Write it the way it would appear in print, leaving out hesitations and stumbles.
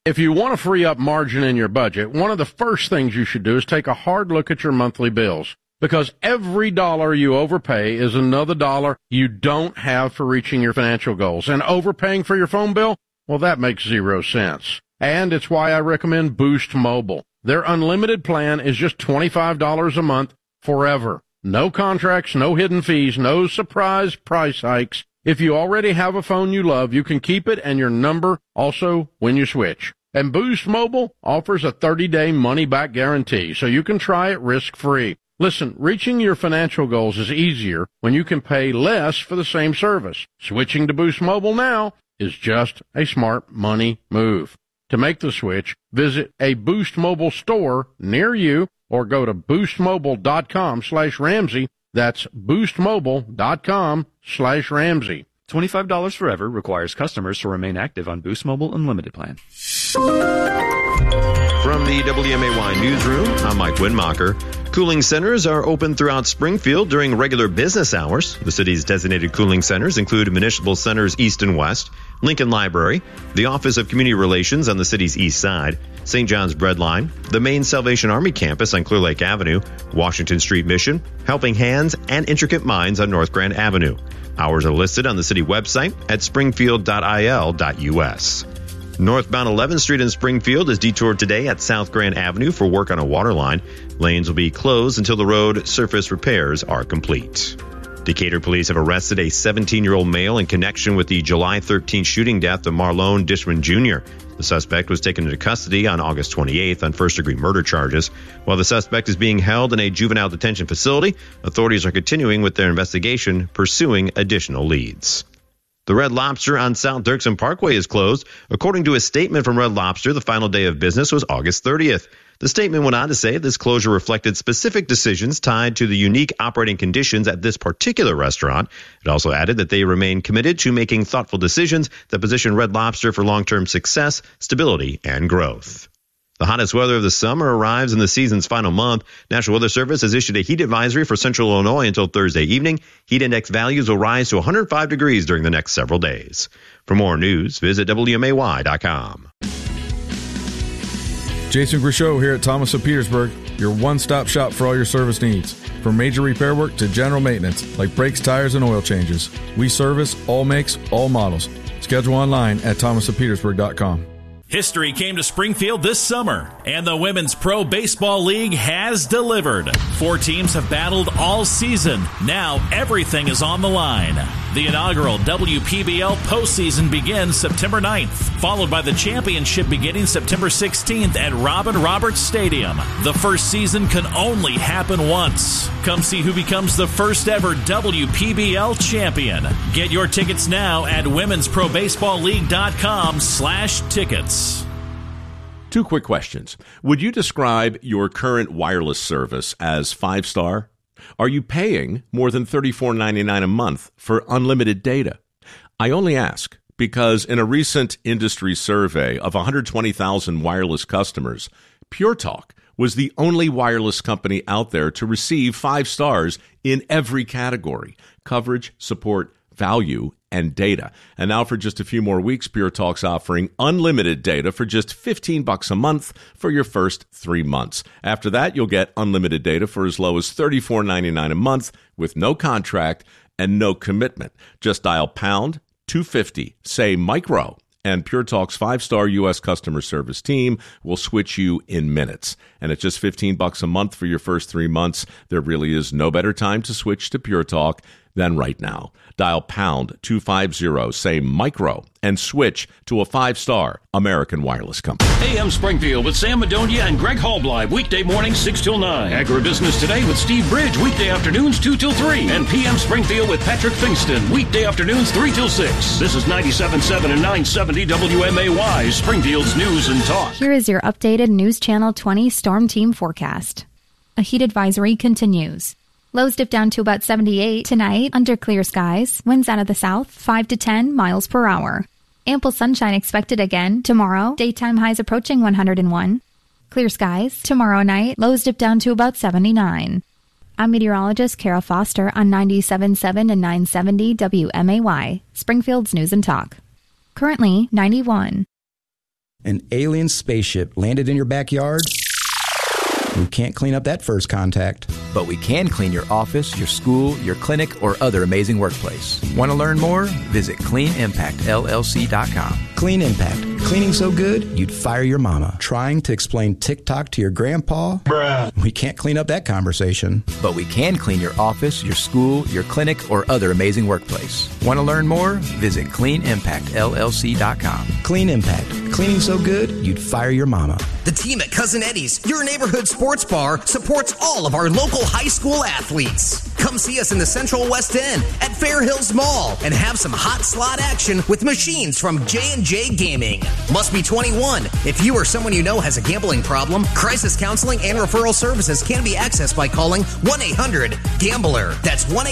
If you want to free up margin in your budget, one of the first things you should do is take a hard look at your monthly bills, because every dollar you overpay is another dollar you don't have for reaching your financial goals. And overpaying for your phone bill, well, that makes 0 sense. And it's why I recommend Boost Mobile. Their unlimited plan is just $25 a month forever. No contracts, no hidden fees, no surprise price hikes. If you already have a phone you love, you can keep it and your number also when you switch. And Boost Mobile offers a 30-day money-back guarantee, so you can try it risk-free. Listen, reaching your financial goals is easier when you can pay less for the same service. Switching to Boost Mobile now is just a smart money move. To make the switch, visit a Boost Mobile store near you or go to boostmobile.com/Ramsey. That's boostmobile.com/Ramsey. $25 forever requires customers to remain active on Boost Mobile Unlimited plan. From the WMAY newsroom, I'm Mike Winmacher. Cooling centers are open throughout Springfield during regular business hours. The city's designated cooling centers include Municipal Centers East and West, Lincoln Library, the Office of Community Relations on the city's east side, St. John's Breadline, the main Salvation Army campus on Clear Lake Avenue, Washington Street Mission, Helping Hands, and Intricate Minds on North Grand Avenue. Hours are listed on the city website at springfield.il.us. Northbound 11th Street in Springfield is detoured today at South Grand Avenue for work on a water line. Lanes will be closed until the road surface repairs are complete. Decatur police have arrested a 17-year-old male in connection with the July 13th shooting death of Marlon Dishman Jr. The suspect was taken into custody on August 28th on first-degree murder charges. While the suspect is being held in a juvenile detention facility, authorities are continuing with their investigation, pursuing additional leads. The Red Lobster on South Dirksen Parkway is closed. According to a statement from Red Lobster, the final day of business was August 30th. The statement went on to say this closure reflected specific decisions tied to the unique operating conditions at this particular restaurant. It also added that they remain committed to making thoughtful decisions that position Red Lobster for long-term success, stability, and growth. The hottest weather of the summer arrives in the season's final month. National Weather Service has issued a heat advisory for central Illinois until Thursday evening. Heat index values will rise to 105 degrees during the next several days. For more news, visit WMAY.com. Jason Grishow here at Thomas of Petersburg, your one-stop shop for all your service needs. From major repair work to general maintenance, like brakes, tires, and oil changes. We service all makes, all models. Schedule online at thomasofpetersburg.com. History came to Springfield this summer, and the Women's Pro Baseball League has delivered. 4 teams have battled all season. Now everything is on the line. The inaugural WPBL postseason begins September 9th, followed by the championship beginning September 16th at Robin Roberts Stadium. The first season can only happen once. Come see who becomes the first ever WPBL champion. Get your tickets now at womensprobaseballleague.com/tickets. 2 quick questions. Would you describe your current wireless service as 5-star? Are you paying more than $34.99 a month for unlimited data? I only ask because in a recent industry survey of 120,000 wireless customers, Pure Talk was the only wireless company out there to receive 5 stars in every category: coverage, support, value, and data. And now for just a few more weeks, Pure Talk's offering unlimited data for just $15 a month for your first 3 months. After that, you'll get unlimited data for as low as $34.99 a month with no contract and no commitment. Just dial pound 250, say micro, and Pure Talk's 5-star U.S. customer service team will switch you in minutes. And at just $15 a month for your first 3 months, there really is no better time to switch to Pure Talk than right now. Dial pound 250, say micro, and switch to a 5-star American wireless company. AM Springfield with Sam Madonia and Greg Hallbleib, weekday mornings 6 till 9. Agribusiness Today with Steve Bridge, weekday afternoons 2 till 3. And PM Springfield with Patrick Fingston, weekday afternoons 3 till 6. This is 97.7 and 970 WMAY, Springfield's News and Talk. Here is your updated News Channel 20 Storm Team forecast. A heat advisory continues. Lows dip down to about 78 tonight under clear skies. Winds out of the south, 5 to 10 miles per hour. Ample sunshine expected again tomorrow. Daytime highs approaching 101. Clear skies. Tomorrow night, lows dip down to about 79. I'm meteorologist Kara Foster on 97.7 and 970 WMAY, Springfield's News and Talk. Currently, 91. An alien spaceship landed in your backyard? We can't clean up that first contact. But we can clean your office, your school, your clinic, or other amazing workplace. Want to learn more? Visit CleanImpactLLC.com. Clean Impact. Cleaning so good, you'd fire your mama. Trying to explain TikTok to your grandpa? Bruh. We can't clean up that conversation. But we can clean your office, your school, your clinic, or other amazing workplace. Want to learn more? Visit CleanImpactLLC.com. Clean Impact. Cleaning so good, you'd fire your mama. The team at Cousin Eddie's, your neighborhood sports bar, supports all of our local high school athletes. Come see us in the Central West End at Fair Hills Mall and have some hot slot action with machines from J&J Gaming. Must be 21. If you or someone you know has a gambling problem, crisis counseling and referral services can be accessed by calling 1-800-GAMBLER. That's 1-800